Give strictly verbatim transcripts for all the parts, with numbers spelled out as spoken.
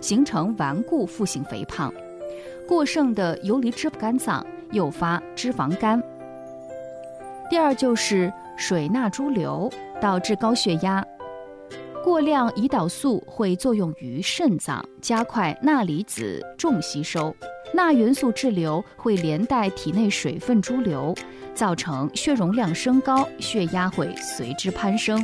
形成顽固腹性肥胖。过剩的游离脂肪肝脏诱发脂肪肝。第二就是水钠潴留，导致高血压。过量胰岛素会作用于肾脏，加快钠离子重吸收，钠元素滞留会连带体内水分潴留，造成血容量升高，血压会随之攀升。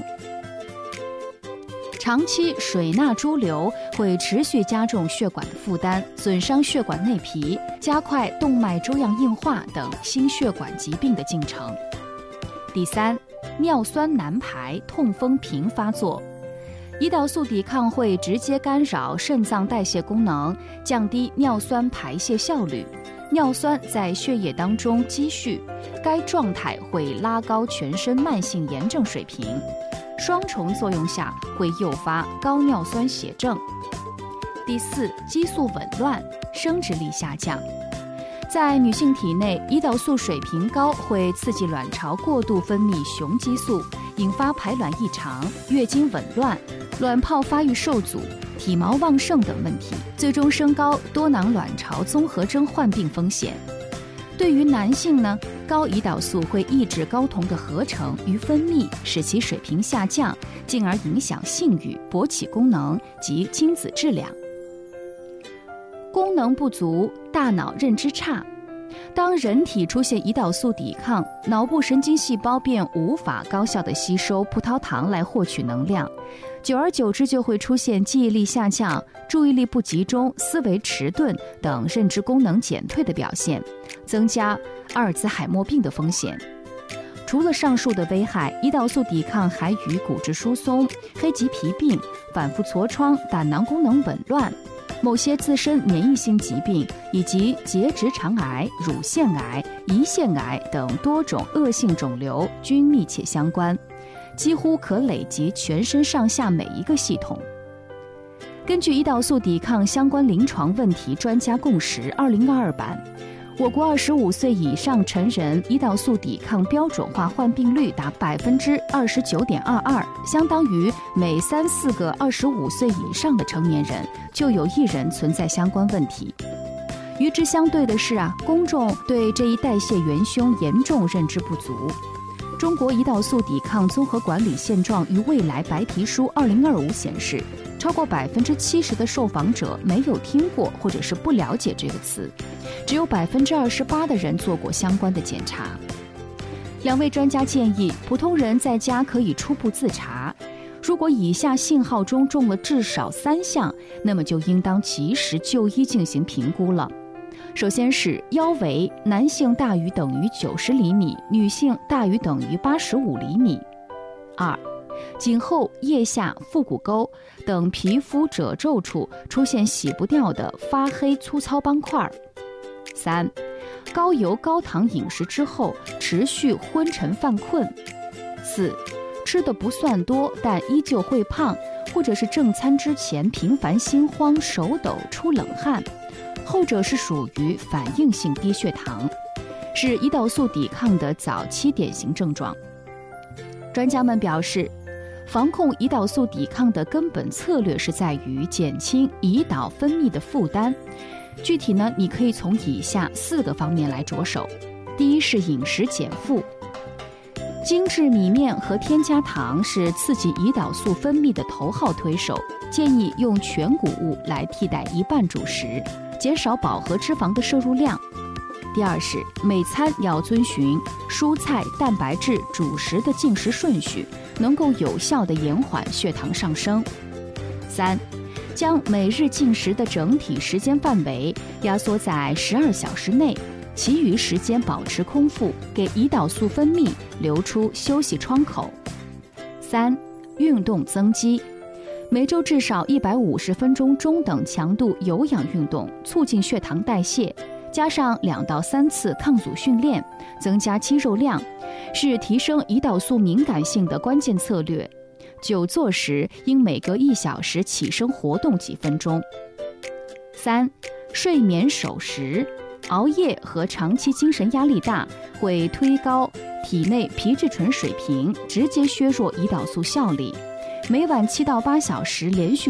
长期水钠潴留会持续加重血管的负担，损伤血管内皮，加快动脉粥样硬化等心血管疾病的进程。第三，尿酸难排，痛风频发作。胰岛素抵抗会直接干扰肾脏代谢功能，降低尿酸排泄效率，尿酸在血液当中积蓄，该状态会拉高全身慢性炎症水平，双重作用下会诱发高尿酸血症。第四，激素紊乱，生殖力下降。在女性体内，胰岛素水平高会刺激卵巢过度分泌雄激素，引发排卵异常、月经紊乱、卵泡发育受阻、体毛旺盛等问题，最终升高多囊卵巢综合征患病风险。对于男性呢，高胰岛素会抑制睾酮的合成与分泌，使其水平下降，进而影响性欲、勃起功能及精子质量。功能不足，大脑认知差。当人体出现胰岛素抵抗，脑部神经细胞便无法高效地吸收葡萄糖来获取能量，久而久之就会出现记忆力下降、注意力不集中、思维迟钝等认知功能减退的表现，增加阿尔兹海默病的风险。除了上述的危害，胰岛素抵抗还与骨质疏松、黑棘皮病、反复痤疮、胆囊功能紊乱、某些自身免疫性疾病以及结直肠癌、乳腺癌、胰腺癌等多种恶性肿瘤均密切相关，几乎可累及全身上下每一个系统。根据胰岛素抵抗相关临床问题专家共识二零二二版，我国二十五岁以上成人胰岛素抵抗标准化患病率达百分之二十九点二二，相当于每三四个二十五岁以上的成年人就有一人存在相关问题。与之相对的是啊，公众对这一代谢元凶严重认知不足。中国胰岛素抵抗综合管理现状与未来白皮书二零二五显示，超过百分之七十的受访者没有听过或者是不了解这个词，只有百分之二十八的人做过相关的检查。两位专家建议，普通人在家可以初步自查，如果以下信号中中了至少三项，那么就应当及时就医进行评估了。首先是腰围，男性大于等于九十厘米，女性大于等于八十五厘米。二，颈后、腋下、腹股沟等皮肤褶皱处出现洗不掉的发黑粗糙斑块。三，高油高糖饮食之后持续昏沉犯困。四，吃的不算多，但依旧会胖，或者是正餐之前频繁心慌、手抖、出冷汗，后者是属于反应性低血糖，是胰岛素抵抗的早期典型症状。专家们表示，防控胰岛素抵抗的根本策略是在于减轻胰岛分泌的负担。具体呢，你可以从以下四个方面来着手。第一是饮食减负，精致米面和添加糖是刺激胰岛素分泌的头号推手，建议用全谷物来替代一半主食，减少饱和脂肪的摄入量。第二是每餐要遵循蔬菜、蛋白质、主食的进食顺序，能够有效地延缓血糖上升。三，将每日进食的整体时间范围压缩在十二小时内，其余时间保持空腹，给胰岛素分泌留出休息窗口。三，运动增肌，每周至少一百五十分钟中等强度有氧运动，促进血糖代谢，加上两到三次抗阻训练，增加肌肉量，是提升胰岛素敏感性的关键策略。久坐时应每隔一小时起身活动几分钟。三，睡眠守时，熬夜和长期精神压力大会推高体内皮质醇水平，直接削弱胰岛素效力。每晚七到八小时连续